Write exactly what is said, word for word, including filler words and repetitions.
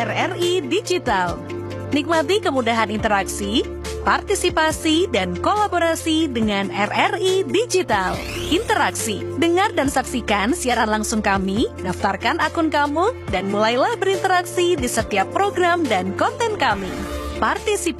R R I Digital. Nikmati kemudahan interaksi, partisipasi, dan kolaborasi dengan R R I Digital. Interaksi, dengar dan saksikan siaran langsung kami, daftarkan akun kamu, dan mulailah berinteraksi di setiap program dan konten kami. Partisipasi